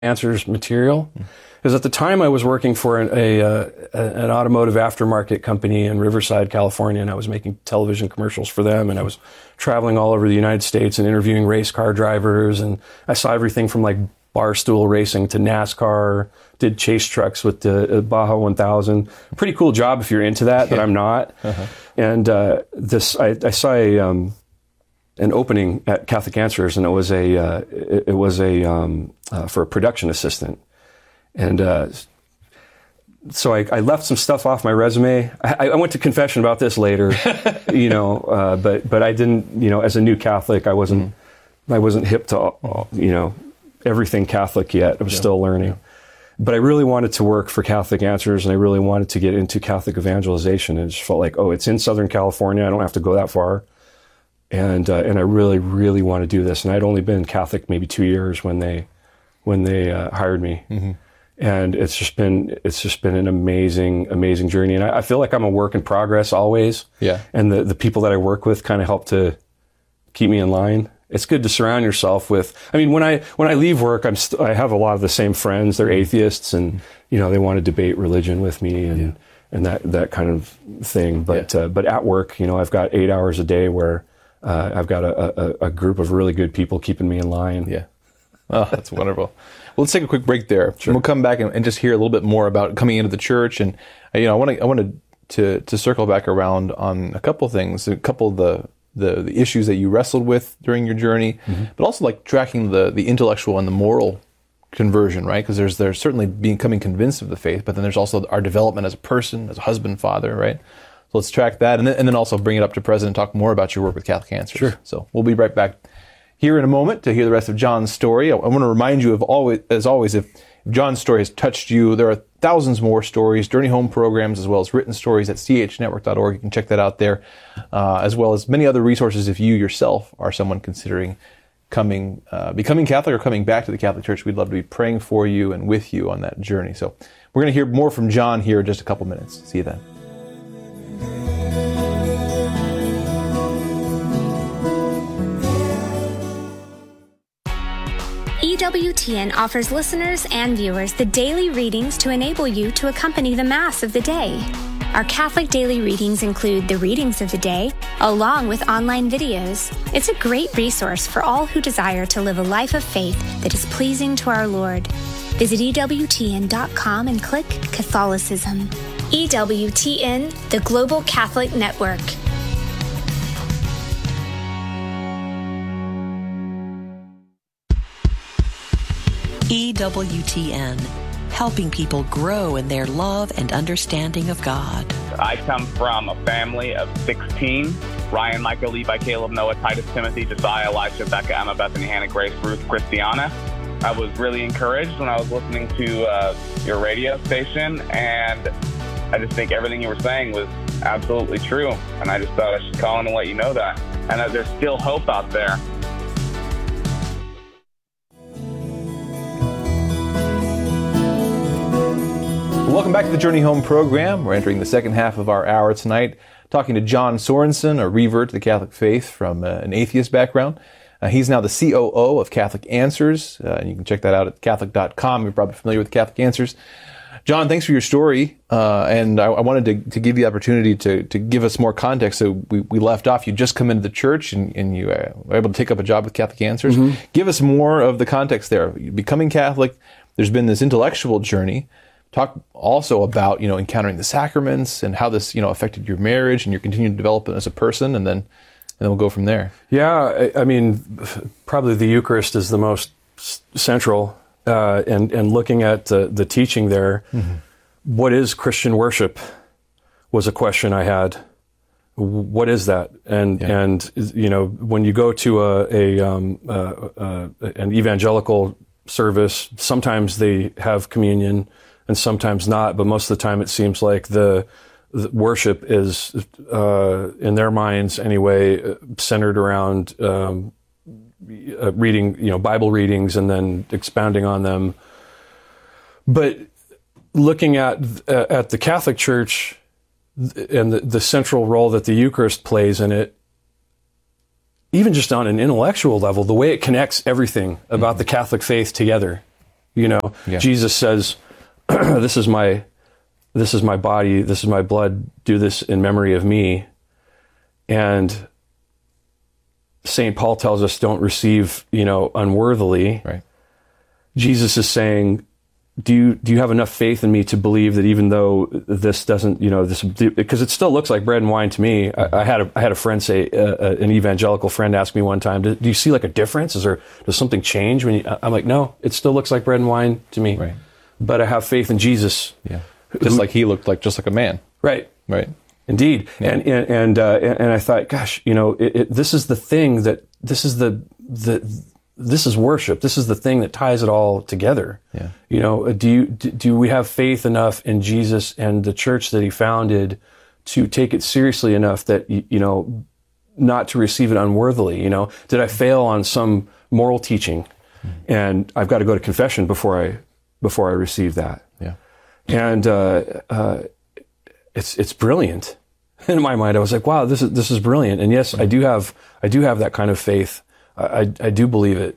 Answers material. Because at the time I was working for an automotive aftermarket company in Riverside, California, and I was making television commercials for them, and I was traveling all over the United States and interviewing race car drivers, and I saw everything from like barstool racing to NASCAR, did chase trucks with the Baja 1000. Pretty cool job if you're into that, but I'm not. And I saw an opening at Catholic Answers, and it was for a production assistant. And so I left some stuff off my resume. I went to confession about this later, but I didn't, as a new Catholic, I wasn't hip to, everything Catholic yet. I was still learning. But I really wanted to work for Catholic Answers, and I really wanted to get into Catholic evangelization. And it just felt like, it's in Southern California. I don't have to go that far. And I really, really want to do this. And I'd only been Catholic maybe 2 years when they hired me. Mm-hmm. And it's just been an amazing journey. And I feel like I'm a work in progress always. Yeah. And the people that I work with kind of help to keep me in line. It's good to surround yourself with, when I leave work, I have a lot of the same friends. They're atheists, and, they want to debate religion with me and that kind of thing. But at work, I've got 8 hours a day where I've got a group of really good people keeping me in line. Yeah. Oh, that's wonderful. Well, let's take a quick break there. Sure. We'll come back and just hear a little bit more about coming into the church. And, I wanted to circle back around on a couple of things, a couple of the issues that you wrestled with during your journey, but also like tracking the intellectual and the moral conversion, right? Because there's certainly becoming convinced of the faith, but then there's also our development as a person, as a husband, father, right? So let's track that, and then also bring it up to present and talk more about your work with Catholic Answers. Sure. So we'll be right back here in a moment to hear the rest of John's story. I want to remind you as always, if John's story has touched you, there are thousands more stories, Journey Home programs, as well as written stories at chnetwork.org. You can check that out there, as well as many other resources if you yourself are someone considering becoming Catholic or coming back to the Catholic Church. We'd love to be praying for you and with you on that journey. So we're going to hear more from John here in just a couple minutes. See you then. EWTN offers listeners and viewers the daily readings to enable you to accompany the Mass of the day. Our Catholic daily readings include the readings of the day, along with online videos. It's a great resource for all who desire to live a life of faith that is pleasing to our Lord. Visit EWTN.com and click Catholicism. EWTN, the Global Catholic Network. EWTN, helping people grow in their love and understanding of God. I come from a family of 16. Ryan, Micah, Levi, Caleb, Noah, Titus, Timothy, Josiah, Elisha, Becca, Emma, Bethany, Hannah, Grace, Ruth, Christiana. I was really encouraged when I was listening to your radio station, and I just think everything you were saying was absolutely true. And I just thought I should call in and let you know that. And that there's still hope out there. Welcome back to the Journey Home program. We're entering the second half of our hour tonight, talking to John Sorensen, a revert to the Catholic faith from an atheist background. He's now the COO of Catholic Answers, and you can check that out at Catholic.com. You're probably familiar with Catholic Answers. John, thanks for your story, and I wanted to give you the opportunity to give us more context. So we left off, you just come into the church, and you were able to take up a job with Catholic Answers. Mm-hmm. Give us more of the context there. Becoming Catholic, there's been this intellectual journey. Talk also about, encountering the sacraments and how this, affected your marriage and your continued development as a person, and then we'll go from there. Yeah, probably the Eucharist is the most central, and looking at the teaching there, what is Christian worship was a question I had. What is that? And when you go to an evangelical service, sometimes they have communion and sometimes not, but most of the time it seems like the worship is, in their minds anyway, centered around reading, Bible readings and then expounding on them. But looking at the Catholic Church and the central role that the Eucharist plays in it, even just on an intellectual level, the way it connects everything about the Catholic faith together, You know, Jesus says, this is my body, this is my blood, do this in memory of me. And St. Paul tells us don't receive, unworthily. Right. Jesus is saying, do you have enough faith in me to believe that even though this doesn't, because it still looks like bread and wine to me. I had a friend say, an evangelical friend asked me one time, do you see like a difference? Does something change when I'm like, no, it still looks like bread and wine to me. Right. But I have faith in Jesus. Yeah. Just like he looked like a man. Right. Right. Indeed. Yeah. And I thought, gosh, this is the thing this is worship. This is the thing that ties it all together. Yeah. Do we have faith enough in Jesus and the church that he founded to take it seriously enough that, not to receive it unworthily? Did I fail on some moral teaching? And I've got to go to confession before I receive that. Yeah. And, it's brilliant. In my mind, I was like, wow, this is brilliant. And yes, I do have that kind of faith. I do believe it,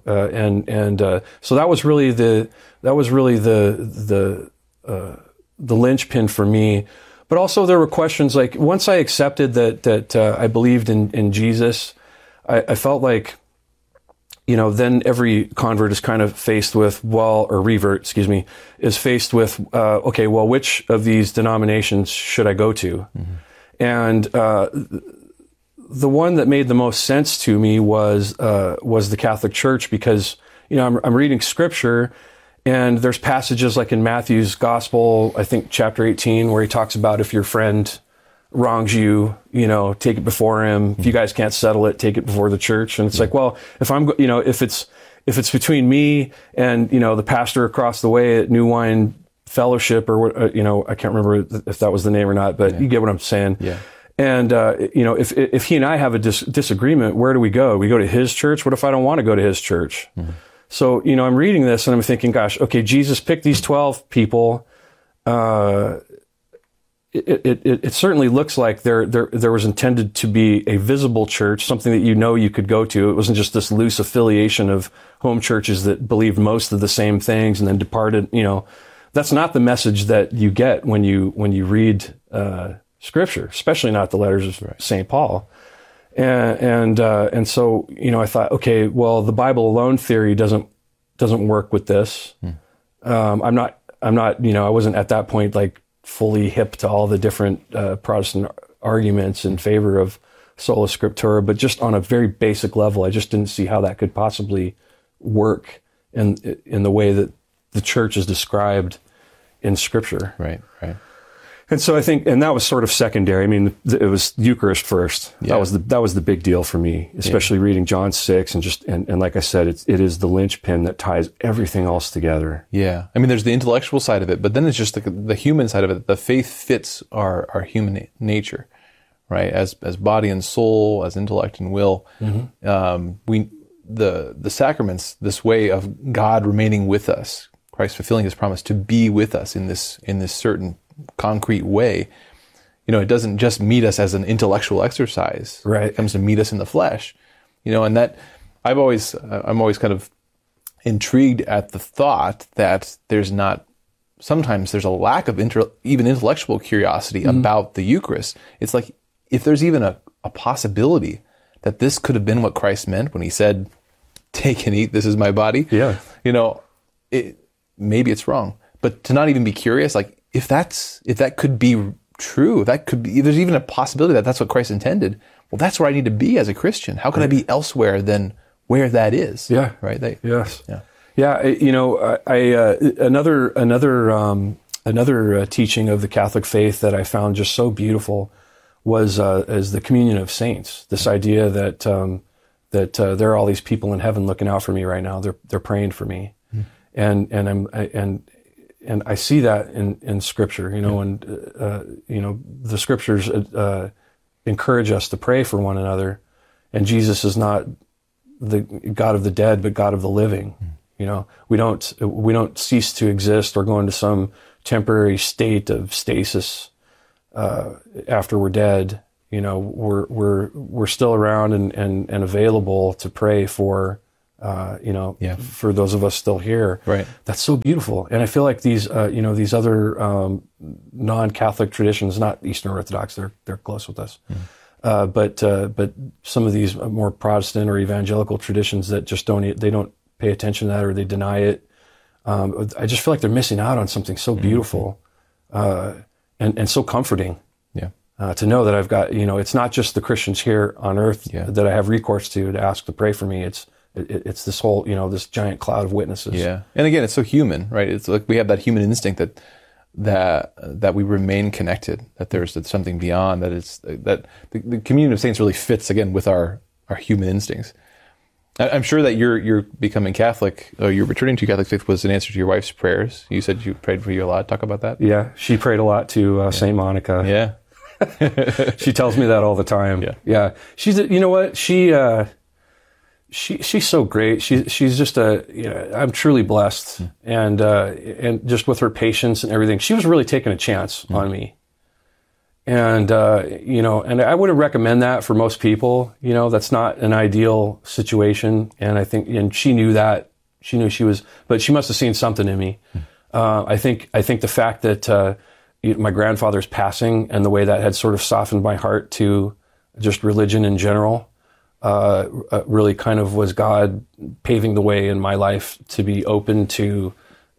so that was really the linchpin for me. But also there were questions like, once I accepted that I believed in Jesus, I felt like, then every convert is kind of faced with, is faced with, okay, well, which of these denominations should I go to? Mm-hmm. And the one that made the most sense to me was the Catholic Church, because I'm reading Scripture, and there's passages like in Matthew's Gospel, I think chapter 18, where he talks about if your friend wrongs you, take it before him. If you guys can't settle it, take it before the church. And it's like, well, if it's between me and the pastor across the way at New Wine Fellowship, or I can't remember if that was the name or not, but you get what I'm saying. Yeah. And if he and I have a disagreement, where do we go? We go to his church. What if I don't want to go to his church? Mm-hmm. So I'm reading this and I'm thinking, gosh, okay, Jesus picked these 12 people. It certainly looks like there was intended to be a visible church, something that you could go to. It wasn't just this loose affiliation of home churches that believed most of the same things and then departed. That's not the message that you get when you read Scripture, especially not the letters of St. Paul. And so I thought, okay, well, the Bible alone theory doesn't work with this. I'm not I wasn't at that point like fully hip to all the different Protestant arguments in favor of sola scriptura, but just on a very basic level, I just didn't see how that could possibly work in the way that the church is described in Scripture. Right. And so I think, and that was sort of secondary. I mean, it was Eucharist first. Yeah. That was the big deal for me, especially reading John 6 and like I said, it is the linchpin that ties everything else together. Yeah. I mean, there's the intellectual side of it, but then it's just the human side of it. The faith fits our human nature, right? As body and soul, as intellect and will. Mm-hmm. The sacraments, this way of God remaining with us, Christ fulfilling his promise to be with us in this certain concrete way, it doesn't just meet us as an intellectual exercise. Right. It comes to meet us in the flesh, and that I'm always kind of intrigued at the thought that sometimes there's a lack of even intellectual curiosity about the Eucharist. It's like, if there's even a possibility that this could have been what Christ meant when he said, "Take and eat, this is my body." Yeah. Maybe it's wrong, but to not even be curious, like, if that could be true, if there's even a possibility that that's what Christ intended, well, that's where I need to be as a Christian. How can I be elsewhere than where that is? Yeah. Right. Yes. Yeah. Yeah. Another teaching of the Catholic faith that I found just so beautiful was the communion of saints. This idea that there are all these people in heaven looking out for me right now. They're praying for me, and I see that in Scripture, and the Scriptures encourage us to pray for one another. And Jesus is not the God of the dead, but God of the living. We don't cease to exist or go into some temporary state of stasis after we're dead. We're still around and available to pray for for those of us still here. Right. That's so beautiful. And I feel like these other non-Catholic traditions, not Eastern Orthodox, they're close with us. But some of these more Protestant or evangelical traditions that just don't pay attention to that, or they deny it. I just feel like they're missing out on something so beautiful, and so comforting. Yeah. To know that I've got, it's not just the Christians here on earth that I have recourse to ask to pray for me. It's this whole, this giant cloud of witnesses. Yeah. And again, it's so human, right? It's like we have that human instinct that we remain connected, that there's something beyond, that the communion of saints really fits again with our human instincts. I'm sure that you're becoming Catholic, or you're returning to Catholic faith was an answer to your wife's prayers. You said you prayed for you a lot. Talk about that. Yeah. She prayed a lot to Saint Monica. Yeah. She tells me that all the time. Yeah. She's, you know what? She's so great. She's just I'm truly blessed, and just with her patience and everything, she was really taking a chance on me. And, and I wouldn't recommend that for most people. That's not an ideal situation. And I think, and she knew that. She knew but she must have seen something in me. I think the fact that, my grandfather's passing and the way that had sort of softened my heart to just religion in general, really kind of was God paving the way in my life to be open to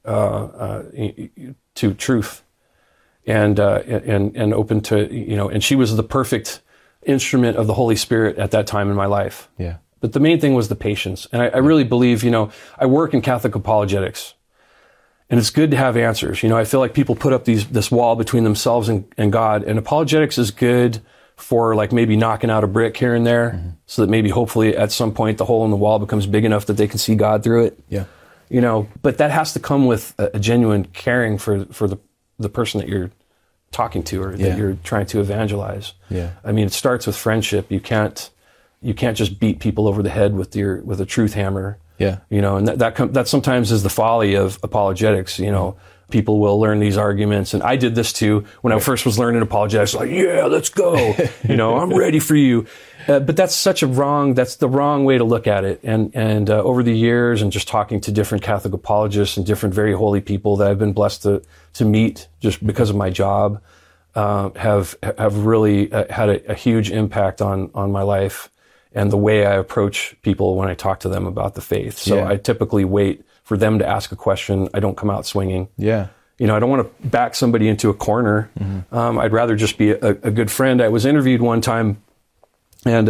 truth. And open to, and she was the perfect instrument of the Holy Spirit at that time in my life. Yeah. But the main thing was the patience. And I really believe, I work in Catholic apologetics, and it's good to have answers. I feel like people put up this wall between themselves and God, and apologetics is good for like maybe knocking out a brick here and there, so that maybe hopefully at some point the hole in the wall becomes big enough that they can see God through it. Yeah. But that has to come with a genuine caring for the person that you're talking to, or that you're trying to evangelize. Yeah. I mean, it starts with friendship. You can't just beat people over the head with a truth hammer. Yeah. And that sometimes is the folly of apologetics. People will learn these arguments, and I did this too when I first was learning apologetics. Like, yeah, let's go. I'm ready for you. But that's the wrong way to look at it. And over the years, and just talking to different Catholic apologists and different very holy people that I've been blessed to meet just because of my job, have really had a huge impact on my life and the way I approach people when I talk to them about the faith. So I typically wait for them to ask a question. I don't come out swinging. Yeah. I don't want to back somebody into a corner. I'd rather just be a good friend. I was interviewed one time, and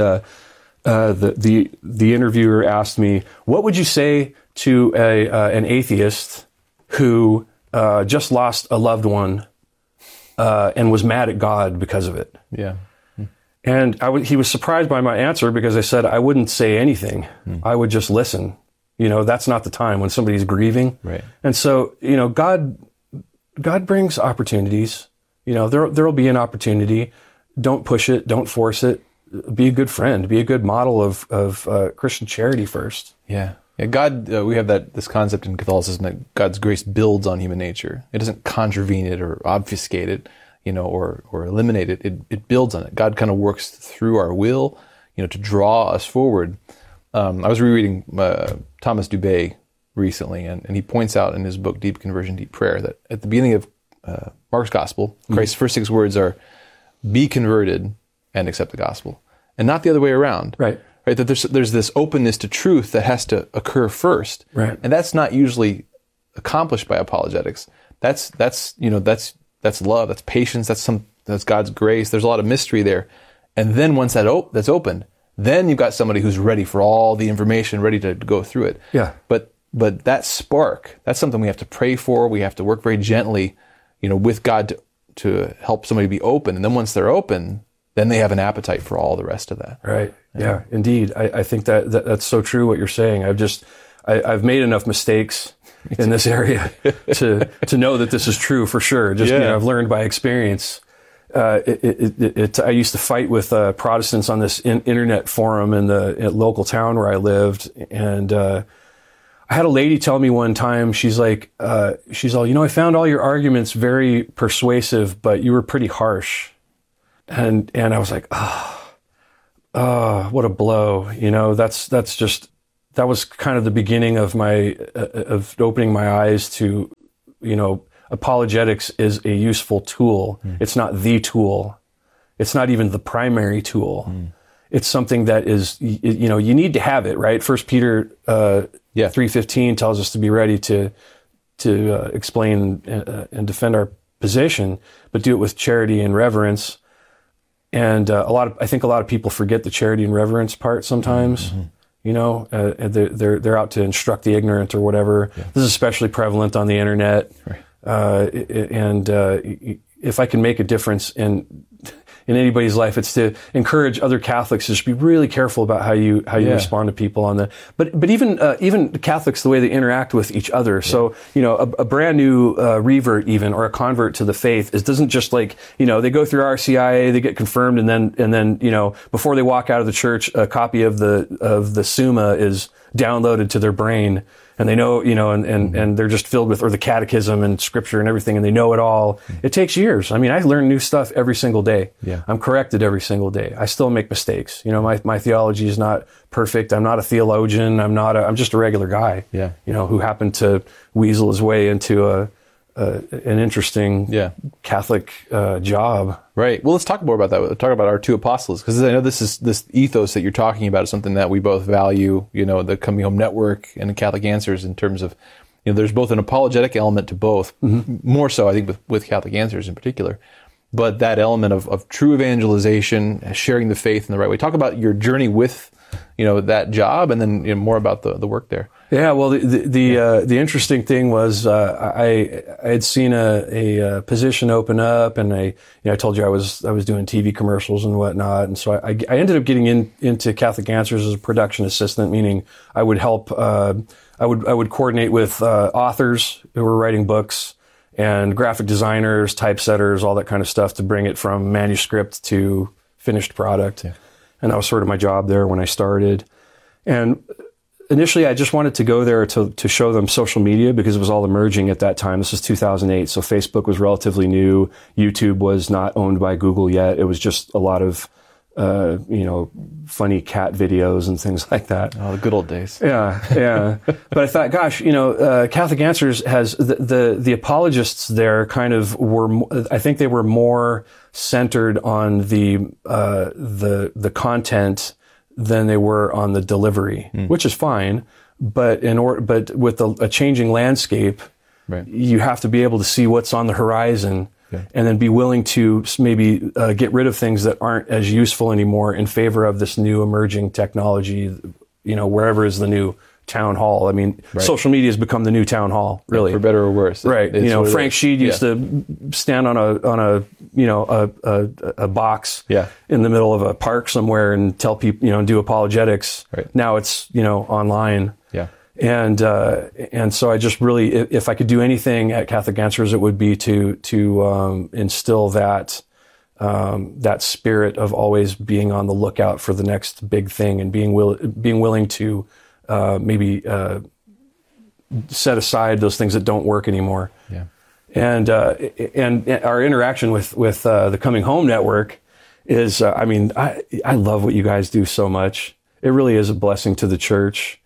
the interviewer asked me, "What would you say to an atheist who just lost a loved one and was mad at God because of it?" Yeah. And he was surprised by my answer, because I said I wouldn't say anything. I would just listen. That's not the time when somebody's grieving. Right. And so, God brings opportunities. There'll be an opportunity. Don't push it. Don't force it. Be a good friend. Be a good model of Christian charity first. Yeah. Yeah. God, we have this concept in Catholicism that God's grace builds on human nature. It doesn't contravene it or obfuscate it, or eliminate it. It builds on it. God kind of works through our will, to draw us forward. I was rereading Thomas Dubay recently, and he points out in his book, Deep Conversion, Deep Prayer, that at the beginning of Mark's Gospel, Christ's first 6 words are, "Be converted and accept the gospel," and not the other way around. Right. Right. That there's this openness to truth that has to occur first. Right. And that's not usually accomplished by apologetics. That's love. That's patience. That's God's grace. There's a lot of mystery there. And then once that's opened, then you've got somebody who's ready for all the information, ready to go through it. Yeah. But that spark, that's something we have to pray for. We have to work very gently, with God to help somebody be open. And then once they're open, then they have an appetite for all the rest of that. Right. Yeah, indeed. I think that's so true what you're saying. I've made enough mistakes in this area to know that this is true for sure. I've learned by experience. I used to fight with Protestants on this internet forum in the local town where I lived, and I had a lady tell me one time, she's all, I found all your arguments very persuasive, but you were pretty harsh. And I was like, what a blow. That's that was kind of the beginning of of opening my eyes to, apologetics is a useful tool. It's not the tool. It's not even the primary tool. It's something that is, you need to have it, right? 1 Peter 3:15 tells us to be ready to explain and defend our position, but do it with charity and reverence. And I think a lot of people forget the charity and reverence part sometimes. They're out to instruct the ignorant or whatever. Yeah. This is especially prevalent on the internet. Right. If I can make a difference in anybody's life, it's to encourage other Catholics to just be really careful about how you respond to people on the. But even Catholics, the way they interact with each other. Yeah. So a brand new revert even, or a convert to the faith doesn't just they go through RCIA, they get confirmed, and then before they walk out of the church, a copy of the Summa is downloaded to their brain. And they know, and they're just filled with, or the catechism and scripture and everything, and they know it all. It takes years. I mean, I learn new stuff every single day. Yeah. I'm corrected every single day. I still make mistakes. My theology is not perfect. I'm not a theologian. I'm just a regular guy. Yeah. Who happened to weasel his way into an interesting Catholic job. Right. Well, let's talk more about that. Let's talk about our two apostles, because I know this ethos that you're talking about is something that we both value. The Coming Home Network and the Catholic Answers, in terms of, there's both an apologetic element to both, more so I think with Catholic Answers in particular, but that element of true evangelization, sharing the faith in the right way. Talk about your journey with, that job, and then more about the work there. Yeah, well, the interesting thing was I had seen a position open up, and I told you I was doing TV commercials and whatnot, and so I ended up getting into Catholic Answers as a production assistant, meaning I would help I would coordinate with authors who were writing books and graphic designers, typesetters, all that kind of stuff to bring it from manuscript to finished product. Yeah. And that was sort of my job there when I started. And initially, I just wanted to go there to show them social media, because it was all emerging at that time. This was 2008, so Facebook was relatively new. YouTube was not owned by Google yet. It was just a lot of, funny cat videos and things like that. Oh, the good old days. Yeah. But I thought, gosh, Catholic Answers has the apologists there kind of were. I think they were more centered on the content than they were on the delivery, which is fine. But with a changing landscape, right, you have to be able to see what's on the horizon, and then be willing to maybe get rid of things that aren't as useful anymore in favor of this new emerging technology. Wherever is the new town hall. I mean, social media has become the new town hall, really, for better or worse. Right. Frank Sheed used to stand on a box in the middle of a park somewhere and tell people, do apologetics. Right. Now it's, online. Yeah. And so I just really, if I could do anything at Catholic Answers, it would be to instill that spirit of always being on the lookout for the next big thing, and being willing to maybe set aside those things that don't work anymore. Yeah. And our interaction with the Coming Home Network is, I love what you guys do so much. It really is a blessing to the church.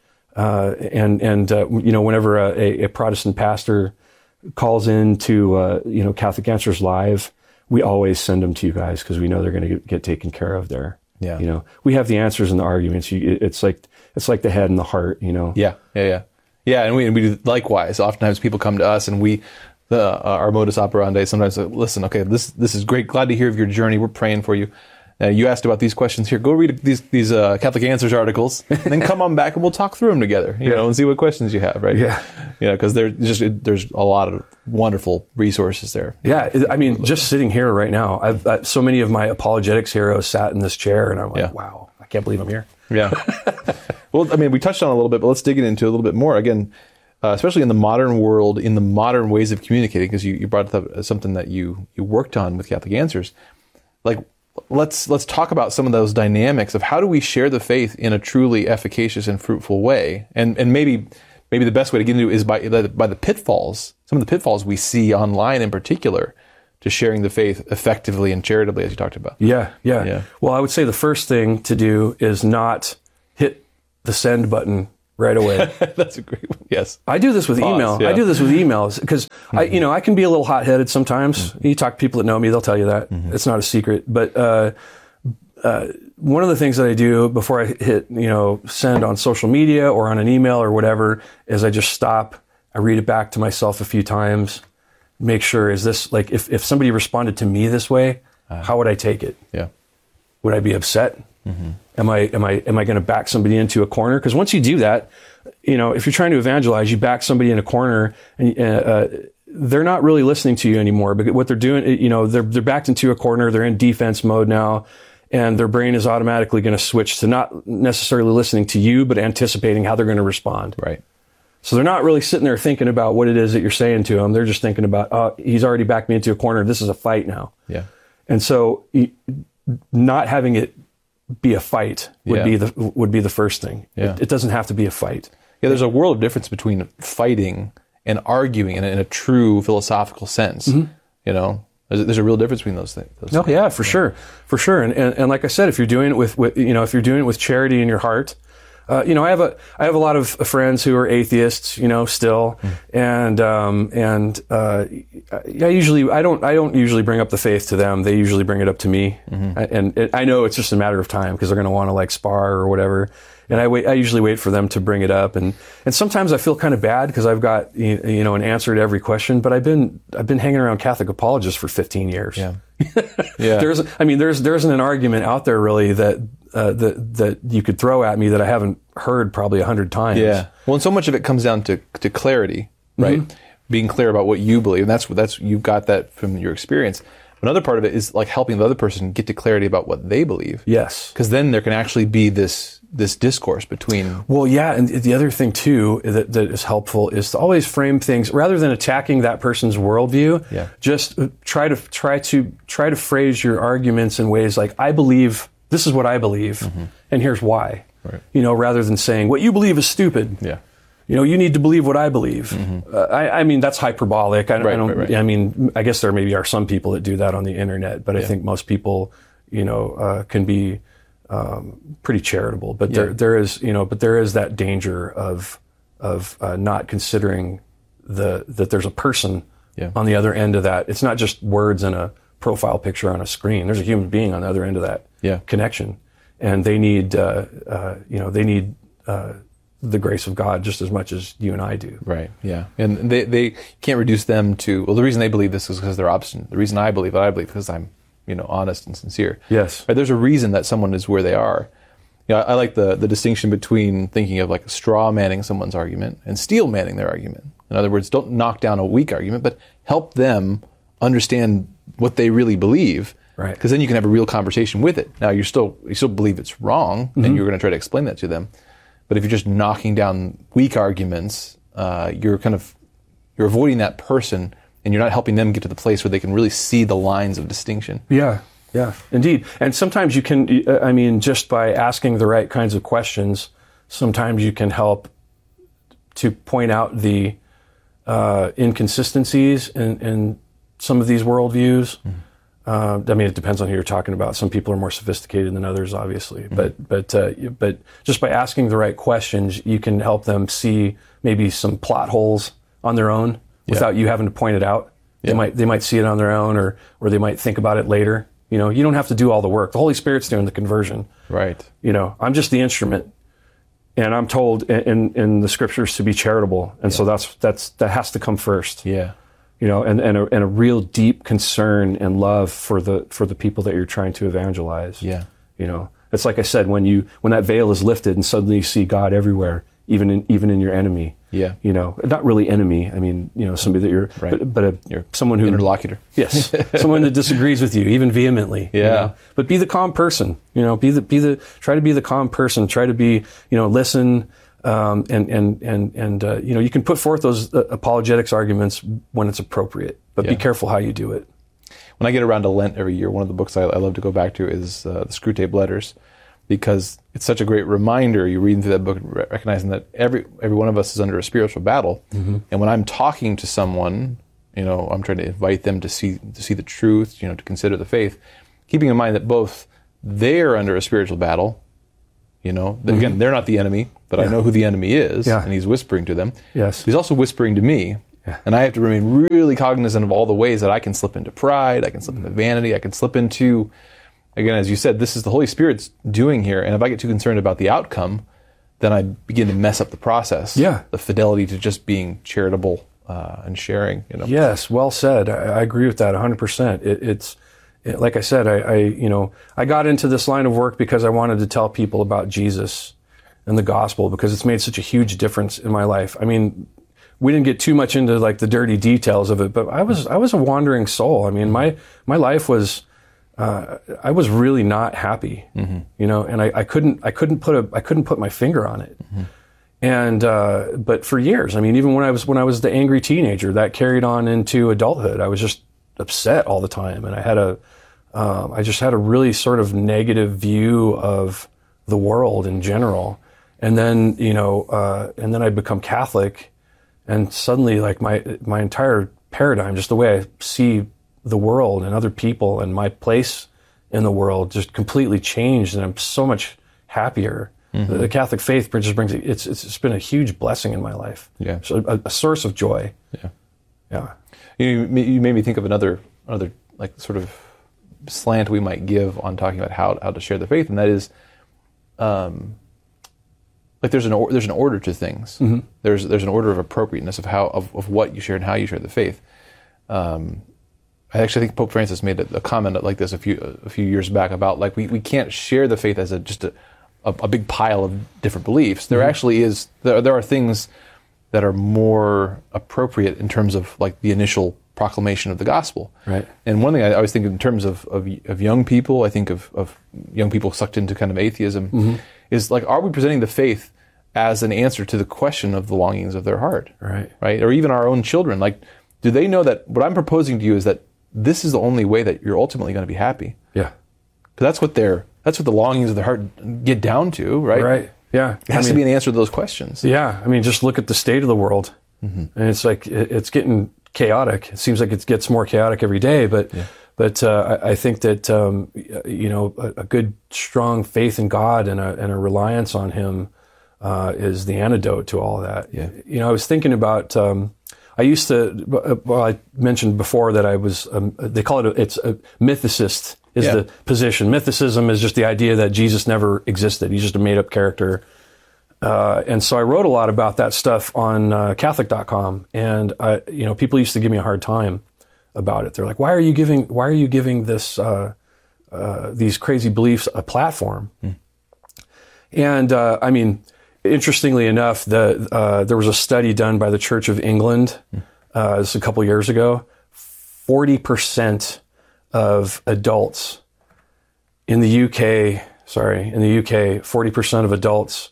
Whenever a Protestant pastor calls in to Catholic Answers Live, we always send them to you guys, because we know they're going to get taken care of there. Yeah. We have the answers and the arguments. It's like the head and the heart. Yeah. And we do likewise. Oftentimes people come to us, and our modus operandi sometimes listen. Okay, this is great. Glad to hear of your journey. We're praying for you. You asked about these questions here. Go read these Catholic Answers articles, and then come on back and we'll talk through them together. And see what questions you have. Right? Yeah. Because there's a lot of wonderful resources there. Yeah. Just sitting here right now, I've so many of my apologetics heroes sat in this chair, and I'm like, wow, I can't believe I'm here. Yeah. Well, we touched on it a little bit, but let's dig into it a little bit more. Again, especially in the modern world, in the modern ways of communicating, because you brought up something that you worked on with Catholic Answers. Let's talk about some of those dynamics of how do we share the faith in a truly efficacious and fruitful way, and maybe the best way to get into it is by the pitfalls, some of the pitfalls we see online in particular, to sharing the faith effectively and charitably, as you talked about. Yeah. Well, I would say the first thing to do is not hit the send button right away. That's a great one. Yes. I do this with email. Yeah. I do this with emails because I can be a little hot-headed sometimes. You talk to people that know me, they'll tell you that. It's not a secret. But one of the things that I do before I hit, send on social media or on an email or whatever is I just stop. I read it back to myself a few times. Make sure, is this like, if somebody responded to me this way, how would I take it? Yeah. Would I be upset? Am I going to back somebody into a corner? Because once you do that, if you're trying to evangelize, you back somebody in a corner, and they're not really listening to you anymore. But what they're doing, they're backed into a corner. They're in defense mode now, and their brain is automatically going to switch to not necessarily listening to you, but anticipating how they're going to respond. Right. So they're not really sitting there thinking about what it is that you're saying to them. They're just thinking about, he's already backed me into a corner. This is a fight now. Yeah. And so not having it be a fight would be the first thing. Yeah. It doesn't have to be a fight. Yeah, there's a world of difference between fighting and arguing in a true philosophical sense. There's a real difference between those things. Yeah, for sure. And like I said, if you're doing it with charity in your heart, I have a lot of friends who are atheists, still, and I don't usually bring up the faith to them. They usually bring it up to me, and I know it's just a matter of time because they're going to want to like spar or whatever. And I usually wait for them to bring it up, and sometimes I feel kind of bad because I've got an answer to every question, but I've been hanging around Catholic apologists for 15 years. Yeah. There isn't an argument out there really that you could throw at me that I haven't heard probably 100 times. Yeah. Well, and so much of it comes down to clarity, right? Being clear about what you believe, and that's you got that from your experience. Another part of it is like helping the other person get to clarity about what they believe. Yes. Because then there can actually be this discourse between. Well, yeah, and the other thing too that is helpful is to always frame things rather than attacking that person's worldview. Yeah. Just try to phrase your arguments in ways like, I believe this is what I believe, and here's why. Right. Rather than saying what you believe is stupid. Yeah. You need to believe what I believe. I mean, that's hyperbolic. Right. I mean, I guess there maybe are some people that do that on the internet, but I think most people, can be pretty charitable. But there is that danger of not considering that there's a person on the other end of that. It's not just words and a profile picture on a screen. There's a human being on the other end of that connection, and they need the grace of God just as much as you and I do. Right, yeah. And they can't reduce them to, well, the reason they believe this is because they're obstinate. The reason I believe because I'm, honest and sincere. Yes. Right, there's a reason that someone is where they are. I like the distinction between thinking of like straw manning someone's argument and steel manning their argument. In other words, don't knock down a weak argument, but help them understand what they really believe. Right. Because then you can have a real conversation with it. Now you still believe it's wrong, and you're going to try to explain that to them. But if you're just knocking down weak arguments, you're avoiding that person, and you're not helping them get to the place where they can really see the lines of distinction. Yeah, indeed. And sometimes you can, just by asking the right kinds of questions, sometimes you can help to point out the inconsistencies in some of these worldviews. It depends on who you're talking about. Some people are more sophisticated than others, obviously. But just by asking the right questions, you can help them see maybe some plot holes on their own without you having to point it out. Yeah. They might see it on their own, or they might think about it later. You don't have to do all the work. The Holy Spirit's doing the conversion. Right. I'm just the instrument, and I'm told in the Scriptures to be charitable, and so that has to come first. Yeah. And a real deep concern and love for the people that you're trying to evangelize. Yeah. It's like I said, when that veil is lifted and suddenly you see God everywhere, even in your enemy. Yeah. Not really enemy. I mean, somebody that you're, right. but you're someone who interlocutor. Yes. Someone that disagrees with you, even vehemently. Yeah. But be the calm person. Try to be the calm person. Try to be, listen. You can put forth those apologetics arguments when it's appropriate, but be careful how you do it. When I get around to Lent every year, one of the books I love to go back to is the Screwtape Letters, because it's such a great reminder. You're reading through that book, recognizing that every one of us is under a spiritual battle, and when I'm talking to someone, I'm trying to invite them to see the truth, to consider the faith, keeping in mind that both they're under a spiritual battle. Again, they're not the enemy. but I know who the enemy is, Yeah. and he's whispering to them. Yes. He's also whispering to me, and I have to remain really cognizant of all the ways that I can slip into pride, I can slip into vanity, I can slip into, again, as you said, this is the Holy Spirit's doing here, and if I get too concerned about the outcome, then I begin to mess up the process. Yeah. The fidelity to just being charitable and sharing. Yes, well said. I agree with that 100%. It's like I said, I got into this line of work because I wanted to tell people about Jesus and the gospel, because it's made such a huge difference in my life. I mean, we didn't get too much into like the dirty details of it, but I was a wandering soul. I mean, my life was, I was really not happy, and I couldn't put my finger on it. And, but for years, I mean, even when I was the angry teenager, that carried on into adulthood. I was just upset all the time. And I just had a really sort of negative view of the world in general. And then, and then I'd become Catholic, and suddenly like my entire paradigm, just the way I see the world and other people and my place in the world just completely changed. And I'm so much happier. The Catholic faith just brings it's been a huge blessing in my life. Yeah. So a source of joy. Yeah. Yeah. You made me think of another like sort of slant we might give on talking about how to share the faith, and that is, like there's an order to things. There's an order of appropriateness of what you share and how you share the faith. I actually think Pope Francis made a comment like this a few years back about like we can't share the faith as just a big pile of different beliefs. There actually is there are things that are more appropriate in terms of like the initial proclamation of the gospel. Right. And one thing I always think in terms of young people, I think of young people sucked into kind of atheism, is like, are we presenting the faith as an answer to the question of the longings of their heart? Right. Right. Or even our own children. Like, do they know that what I'm proposing to you is that this is the only way that you're ultimately going to be happy? Yeah. Because that's what the longings of the heart get down to, right? Right. Yeah. It has to be an answer to those questions. Yeah. I mean, just look at the state of the world. And it's like, it's getting chaotic. It seems like it gets more chaotic every day, but I think that, a good, strong faith in God and a reliance on Him is the antidote to all of that. Yeah. I was thinking about, I used to, I mentioned before that I was, they call it, it's a mythicist is the position. Mythicism is just the idea that Jesus never existed. He's just a made up character. And so I wrote a lot about that stuff on Catholic.com, and people used to give me a hard time about it. They're like, "Why are you giving this these crazy beliefs a platform?" And I mean, interestingly enough, there was a study done by the Church of England this a couple years ago. 40% of adults in the UK, 40% of adults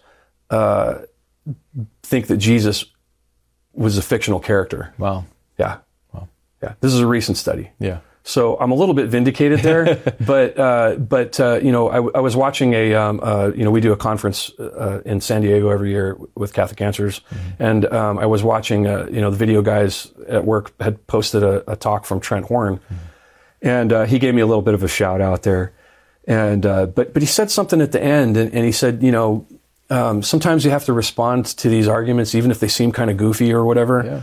think that Jesus was a fictional character. Wow. Yeah. Wow. Yeah. This is a recent study. Yeah. So I'm a little bit vindicated there, but I was watching we do a conference in San Diego every year with Catholic Answers, and I was watching the video guys at work had posted a talk from Trent Horn, and he gave me a little bit of a shout out there, and but he said something at the end, and he said, sometimes you have to respond to these arguments even if they seem kind of goofy or whatever,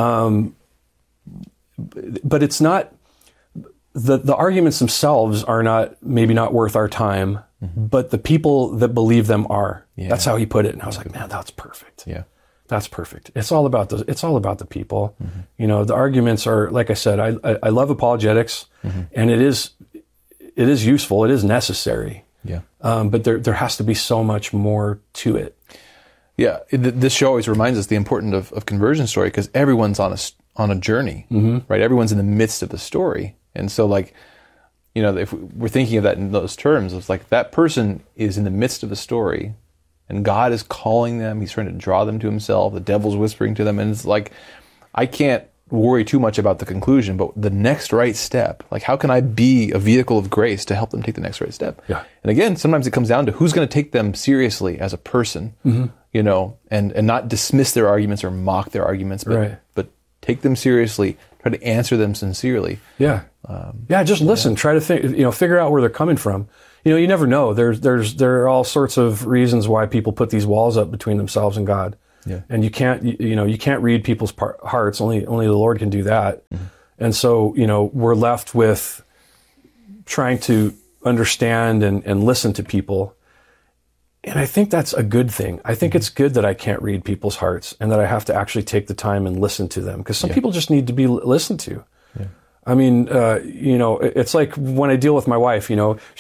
but it's not. The arguments themselves are maybe not worth our time, but the people that believe them are. Yeah. That's how he put it, and I was like, man, that's perfect. Yeah, that's perfect. It's all about the people. The arguments are, like I said, I love apologetics, and it is useful. It is necessary. Yeah. But there has to be so much more to it. Yeah. This show always reminds us the importance of conversion story, because everyone's on a journey, right? Everyone's in the midst of the story. And so, if we're thinking of that in those terms, it's like that person is in the midst of the story, and God is calling them. He's trying to draw them to Himself. The devil's whispering to them, and it's like, I can't worry too much about the conclusion, but the next right step. Like, how can I be a vehicle of grace to help them take the next right step? Yeah. And again, sometimes it comes down to who's going to take them seriously as a person, and not dismiss their arguments or mock their arguments, but take them seriously. Try to answer them sincerely. Yeah. Just listen. Try to think. Figure out where they're coming from. you never know. There are all sorts of reasons why people put these walls up between themselves and God. Yeah. And you can't read people's hearts. Only the Lord can do that. Mm-hmm. And so, we're left with trying to understand and listen to people. And I think that's a good thing. I think it's good that I can't read people's hearts and that I have to actually take the time and listen to them, because some people just need to be listened to. Yeah. I mean, it's like when I deal with my wife,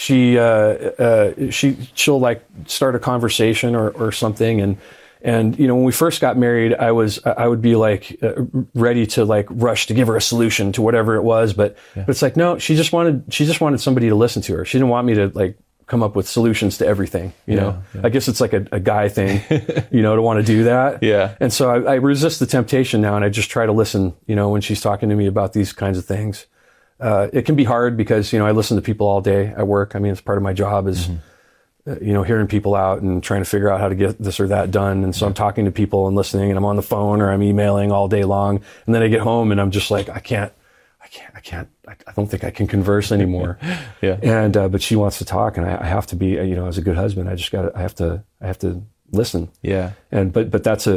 she'll like start a conversation or something. And when we first got married, I would be like ready to like rush to give her a solution to whatever it was. But it's like, no, she just wanted somebody to listen to her. She didn't want me to like come up with solutions to everything, you know. I guess it's like a guy thing, to want to do that. Yeah. And so I resist the temptation now, and I just try to listen, when she's talking to me about these kinds of things. It can be hard because, I listen to people all day at work. I mean, it's part of my job is, hearing people out and trying to figure out how to get this or that done. And so I'm talking to people and listening, and I'm on the phone or I'm emailing all day long. And then I get home and I'm just like, I don't think I can converse anymore. And, but she wants to talk, and I have to be, as a good husband, I have to listen. Yeah. And, but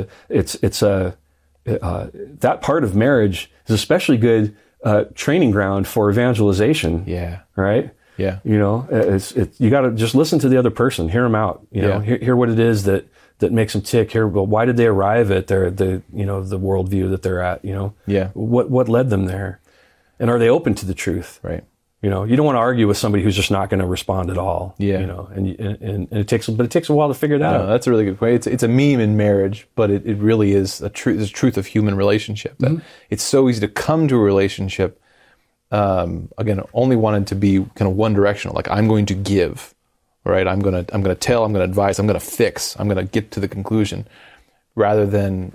that part of marriage is especially good, training ground for evangelization. Yeah. Right. Yeah. You got to just listen to the other person, hear them out, hear what it is that makes them tick. Hear, well, why did they arrive at the worldview that they're at, what led them there? And are they open to the truth? Right. You don't want to argue with somebody who's just not going to respond at all. Yeah. And it takes a while to figure that out. That's a really good point. It's a meme in marriage, but it really is a truth of human relationship. That it's so easy to come to a relationship, again, only wanted to be kind of one directional. Like, I'm going to give, right? I'm going to tell, I'm going to advise, I'm going to fix, I'm going to get to the conclusion, rather than,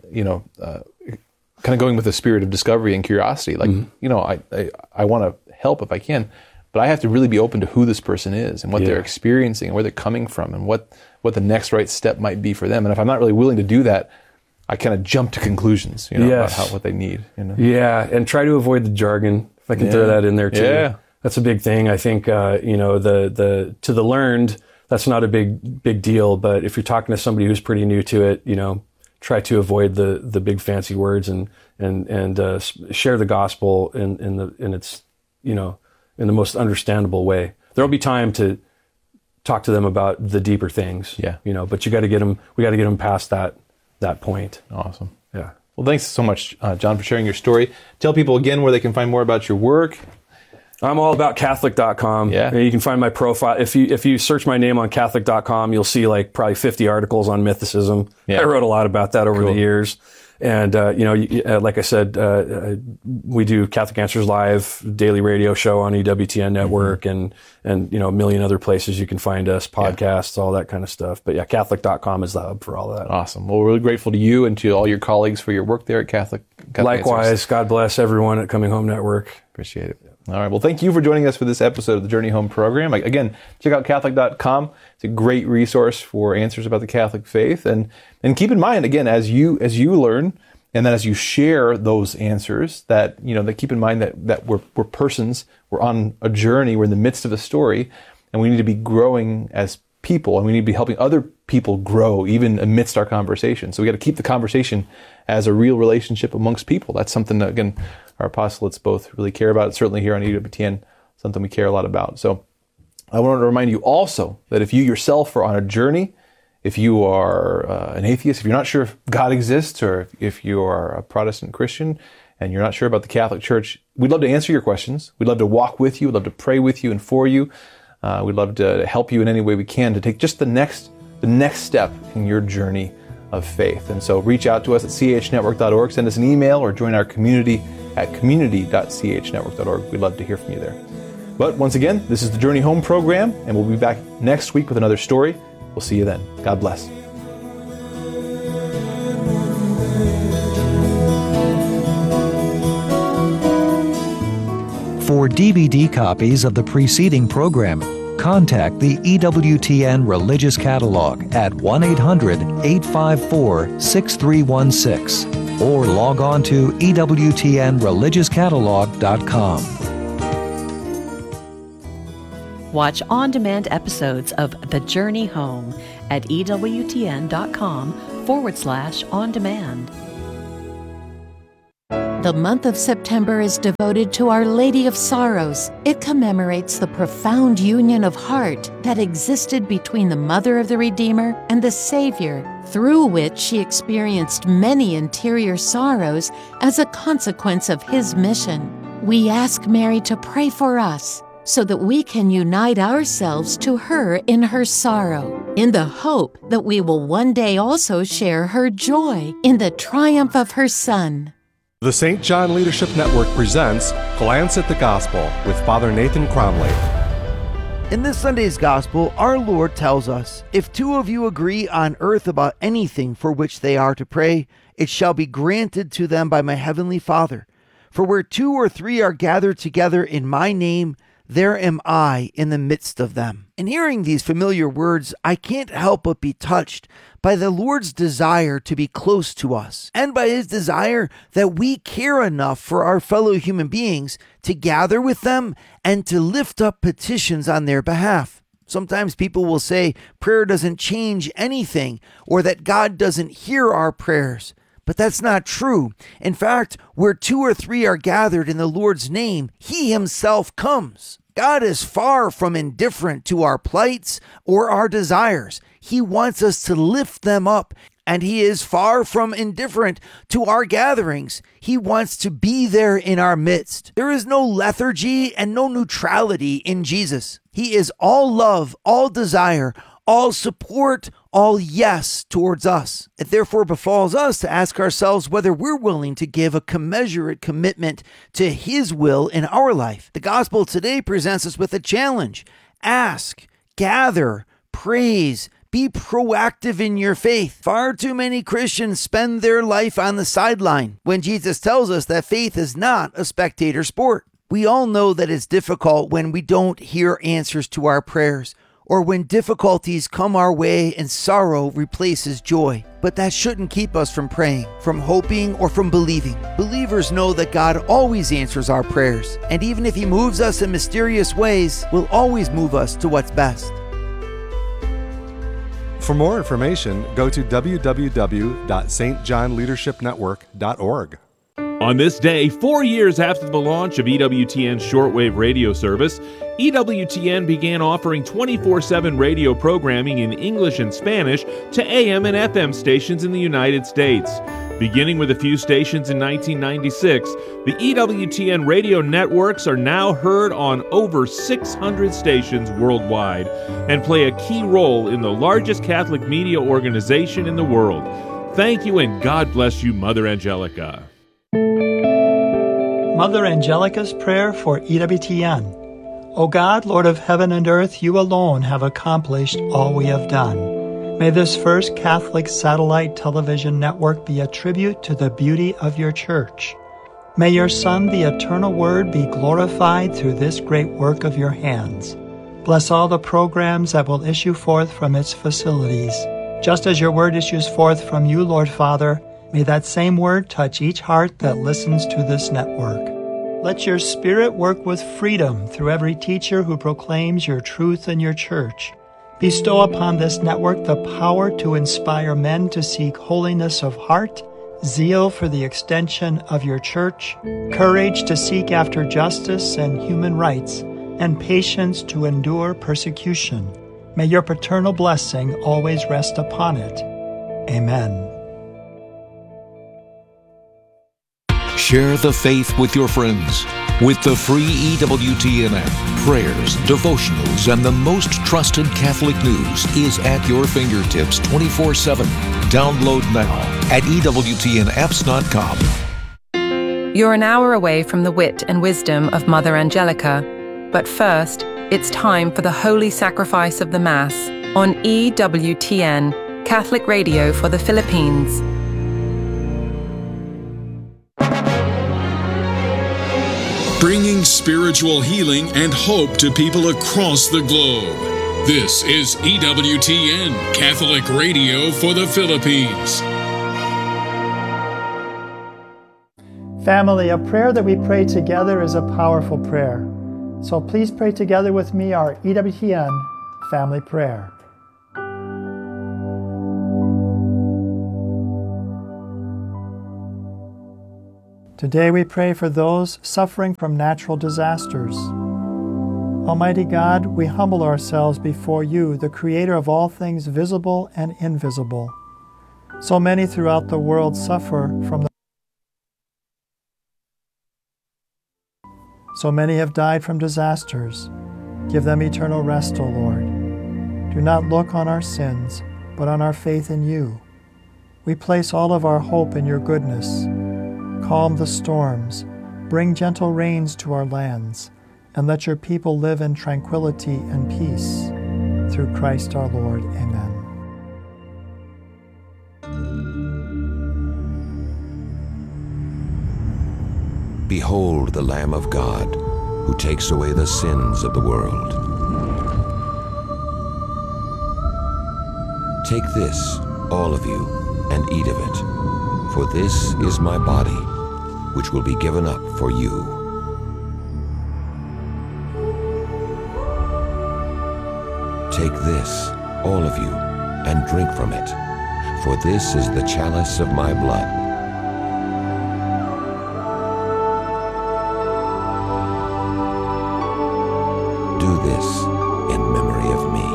kind of going with a spirit of discovery and curiosity. Like, I want to help if I can, but I have to really be open to who this person is and what they're experiencing and where they're coming from and what the next right step might be for them. And if I'm not really willing to do that, I kind of jump to conclusions, about what they need. Yeah, and try to avoid the jargon. If I can throw that in there too. Yeah. That's a big thing. I think, to the learned, that's not a big deal. But if you're talking to somebody who's pretty new to it, try to avoid the big fancy words and share the gospel in its, in the most understandable way. There'll be time to talk to them about the deeper things. Yeah. But we got to get them past that point. Awesome. Yeah. Well, thanks so much, John, for sharing your story. Tell people again where they can find more about your work. I'm all about Catholic.com. Yeah. You can find my profile. If you search my name on Catholic.com, you'll see like probably 50 articles on mythicism. Yeah. I wrote a lot about that over the years. And, like I said, we do Catholic Answers Live, daily radio show on EWTN Network, and a million other places you can find us, podcasts, all that kind of stuff. But yeah, Catholic.com is the hub for all of that. Awesome. Well, we're really grateful to you and to all your colleagues for your work there at Catholic Likewise. Answers. God bless everyone at Coming Home Network. Appreciate it. All right. Well, thank you for joining us for this episode of the Journey Home program. Again, check out Catholic.com. It's a great resource for answers about the Catholic faith. And keep in mind, again, as you learn, and then as you share those answers, that keep in mind that we're persons, we're on a journey, we're in the midst of a story, and we need to be growing as people, and we need to be helping other people grow even amidst our conversation. So we got to keep the conversation as a real relationship amongst people. That's something that, again, our apostolates both really care about. Certainly here on EWTN, something we care a lot about. So I want to remind you also that if you yourself are on a journey, if you are an atheist, if you're not sure if God exists, or if you are a Protestant Christian and you're not sure about the Catholic Church, we'd love to answer your questions. We'd love to walk with you. We'd love to pray with you and for you. We'd love to help you in any way we can to take just the next step in your journey of faith. And so reach out to us at chnetwork.org, send us an email, or join our community at community.chnetwork.org. We'd love to hear from you there. But once again, this is the Journey Home program, and we'll be back next week with another story. We'll see you then. God bless. For DVD copies of the preceding program, contact the EWTN Religious Catalog at 1-800-854-6316 or log on to EWTNReligiousCatalog.com. Watch on-demand episodes of The Journey Home at EWTN.com/on-demand. The month of September is devoted to Our Lady of Sorrows. It commemorates the profound union of heart that existed between the Mother of the Redeemer and the Savior, through which she experienced many interior sorrows as a consequence of His mission. We ask Mary to pray for us so that we can unite ourselves to her in her sorrow, in the hope that we will one day also share her joy in the triumph of her Son. The St. John Leadership Network presents Glance at the Gospel with Father Nathan Cromley. In this Sunday's Gospel, our Lord tells us, "If two of you agree on earth about anything for which they are to pray, it shall be granted to them by my heavenly Father. For where 2 or 3 are gathered together in my name, there am I in the midst of them." In hearing these familiar words, I can't help but be touched by the Lord's desire to be close to us, and by His desire that we care enough for our fellow human beings to gather with them and to lift up petitions on their behalf. Sometimes people will say prayer doesn't change anything, or that God doesn't hear our prayers. But that's not true. In fact, where 2 or 3 are gathered in the Lord's name, He Himself comes. God is far from indifferent to our plights or our desires. He wants us to lift them up, and He is far from indifferent to our gatherings. He wants to be there in our midst. There is no lethargy and no neutrality in Jesus. He is all love, all desire, all support, all yes towards us. It therefore befalls us to ask ourselves whether we're willing to give a commensurate commitment to His will in our life. The gospel today presents us with a challenge. Ask, gather, praise, be proactive in your faith. Far too many Christians spend their life on the sideline when Jesus tells us that faith is not a spectator sport. We all know that it's difficult when we don't hear answers to our prayers, or when difficulties come our way and sorrow replaces joy. But that shouldn't keep us from praying, from hoping, or from believing. Believers know that God always answers our prayers, and even if He moves us in mysterious ways, will always move us to what's best. For more information, go to www.stjohnleadershipnetwork.org. On this day, 4 years after the launch of EWTN's shortwave radio service, EWTN began offering 24/7 radio programming in English and Spanish to AM and FM stations in the United States. Beginning with a few stations in 1996, the EWTN radio networks are now heard on over 600 stations worldwide and play a key role in the largest Catholic media organization in the world. Thank you, and God bless you, Mother Angelica. Mother Angelica's prayer for EWTN. O God, Lord of heaven and earth, you alone have accomplished all we have done. May this first Catholic satellite television network be a tribute to the beauty of your Church. May your Son, the eternal Word, be glorified through this great work of your hands. Bless all the programs that will issue forth from its facilities. Just as your Word issues forth from you, Lord Father, may that same Word touch each heart that listens to this network. Let your Spirit work with freedom through every teacher who proclaims your truth in your Church. Bestow upon this network the power to inspire men to seek holiness of heart, zeal for the extension of your Church, courage to seek after justice and human rights, and patience to endure persecution. May your paternal blessing always rest upon it. Amen. Share the faith with your friends with the free EWTN app. Prayers, devotionals, and the most trusted Catholic news is at your fingertips 24/7. Download now at EWTNapps.com. You're an hour away from the wit and wisdom of Mother Angelica. But first, it's time for the Holy Sacrifice of the Mass on EWTN, Catholic Radio for the Philippines. Bringing spiritual healing and hope to people across the globe. This is EWTN, Catholic Radio for the Philippines. Family, a prayer that we pray together is a powerful prayer. So please pray together with me our EWTN family prayer. Today we pray for those suffering from natural disasters. Almighty God, we humble ourselves before you, the Creator of all things visible and invisible. So many throughout the world suffer from the So many have died from disasters. Give them eternal rest, O Lord. Do not look on our sins, but on our faith in you. We place all of our hope in your goodness. Calm the storms, bring gentle rains to our lands, and let your people live in tranquility and peace. Through Christ our Lord. Amen. Behold the Lamb of God, who takes away the sins of the world. Take this, all of you, and eat of it, for this is my body, which will be given up for you. Take this, all of you, and drink from it, for this is the chalice of my blood. Do this in memory of me.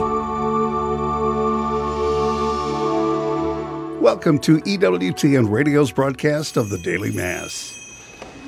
Welcome to EWTN Radio's broadcast of the Daily Mass.